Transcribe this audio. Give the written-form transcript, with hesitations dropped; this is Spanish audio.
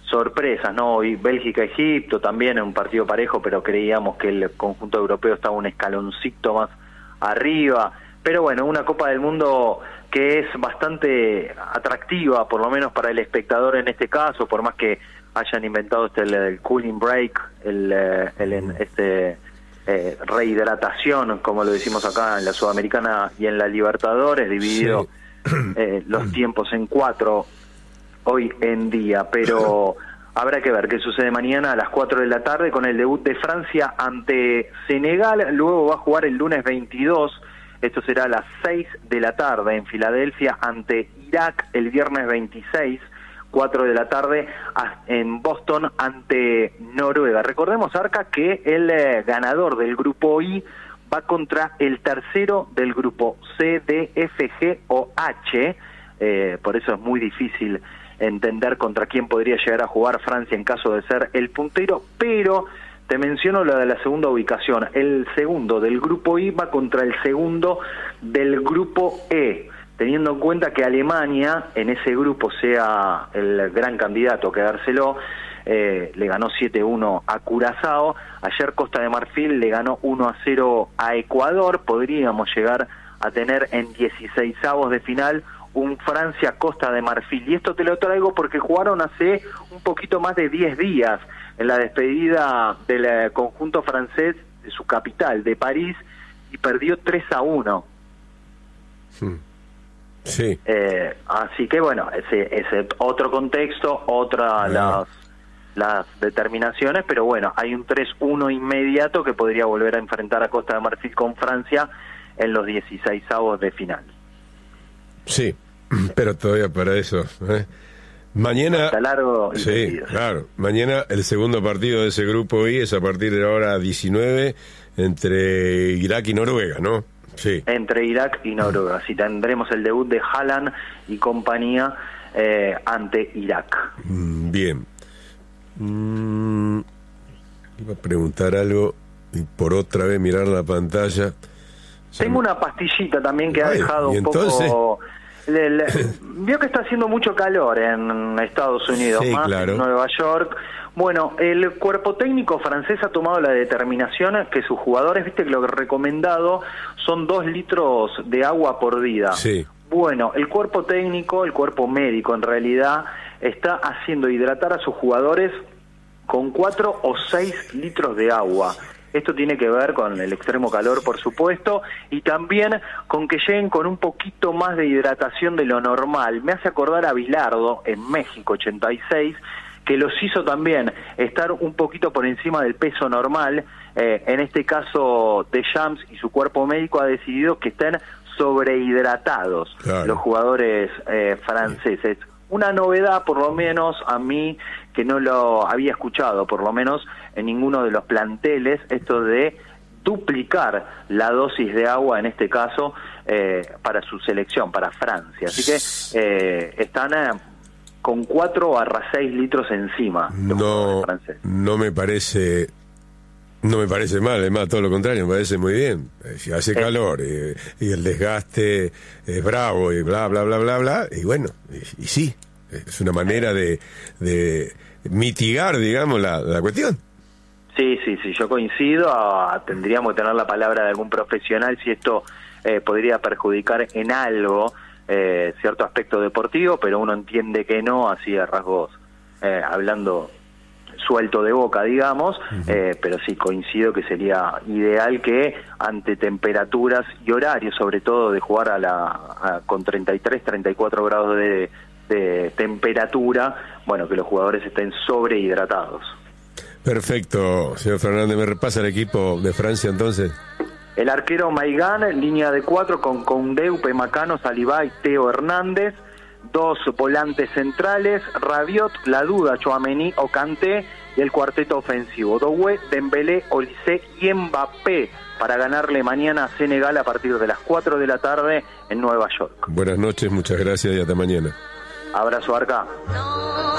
sorpresas, ¿no? Y Bélgica-Egipto también en un partido parejo, pero creíamos que el conjunto europeo estaba un escaloncito más arriba. Pero bueno, una Copa del Mundo que es bastante atractiva, por lo menos para el espectador en este caso, por más que hayan inventado el cooling break, rehidratación, como lo decimos acá en la Sudamericana y en la Libertadores, dividido los tiempos en 4 hoy en día, pero habrá que ver qué sucede mañana a las 4 de la tarde con el debut de Francia ante Senegal. Luego va a jugar el lunes 22, esto será a las 6 de la tarde en Filadelfia, ante Irak el viernes 26, 4 de la tarde en Boston ante Noruega. Recordemos, Arca, que el ganador del grupo I va contra el tercero del grupo C, D, F, G o H, por eso es muy difícil entender contra quién podría llegar a jugar Francia en caso de ser el puntero, pero te menciono lo de la segunda ubicación. El segundo del grupo I va contra el segundo del grupo E, teniendo en cuenta que Alemania en ese grupo sea el gran candidato a quedárselo. Le ganó 7-1 a Curazao. Ayer Costa de Marfil le ganó 1-0 a Ecuador. Podríamos llegar a tener en 16avos de final un Francia-Costa de Marfil. Y esto te lo traigo porque jugaron hace un poquito más de 10 días en la despedida del conjunto francés de su capital, de París, y perdió 3-1. Sí. Así que bueno, ese otro contexto, las determinaciones, pero bueno, hay un 3-1 inmediato que podría volver a enfrentar a Costa de Marfil con Francia en los 16avos de final. Sí, pero todavía para eso, mañana está largo y sí, sentido. Claro, mañana el segundo partido de ese grupo I es a partir de la hora 19 entre Irak y Noruega, ¿no? Sí. Entre Irak y Noruega. Sí, tendremos el debut de Haaland y compañía ante Irak. Bien. Iba a preguntar algo y por otra vez mirar la pantalla. Tengo una pastillita también que ha dejado un poco... Vio que está haciendo mucho calor en Estados Unidos, sí, más claro. En Nueva York. Bueno, el cuerpo técnico francés ha tomado la determinación que sus jugadores, viste que lo recomendado son 2 litros de agua por día. Sí. Bueno, el cuerpo técnico, el cuerpo médico en realidad, está haciendo hidratar a sus jugadores con 4 o 6 litros de agua. Esto tiene que ver con el extremo calor, por supuesto, y también con que lleguen con un poquito más de hidratación de lo normal. Me hace acordar a Bilardo, en México, 86, que los hizo también estar un poquito por encima del peso normal. En este caso, Deschamps y su cuerpo médico ha decidido que estén sobrehidratados, claro, los jugadores franceses. Una novedad, por lo menos a mí, que no lo había escuchado, por lo menos en ninguno de los planteles, esto de duplicar la dosis de agua, en este caso, para su selección, para Francia. Así que están con 4-6 litros encima. No me parece mal, además todo lo contrario, me parece muy bien. Si hace calor y el desgaste es bravo y bla bla bla bla bla, y bueno, y sí, es una manera de mitigar, digamos, la cuestión. Sí, yo coincido. Tendríamos que tener la palabra de algún profesional si esto podría perjudicar en algo cierto aspecto deportivo, pero uno entiende que no, así a rasgos, hablando suelto de boca, digamos, pero sí coincido que sería ideal que ante temperaturas y horarios, sobre todo de jugar con 33, 34 grados de temperatura, bueno, que los jugadores estén sobrehidratados. Perfecto, señor Fernández. ¿Me repasa el equipo de Francia entonces? El arquero Maigán, línea de 4 con Koundé, Upamecano, Saliba y Theo Hernández. 2 volantes centrales, Rabiot, la duda, Tchouaméni o Kanté, y el cuarteto ofensivo, Doué, Dembélé, Olise y Mbappé, para ganarle mañana a Senegal a partir de las 4 de la tarde en Nueva York. Buenas noches, muchas gracias y hasta mañana. Abrazo, Arca.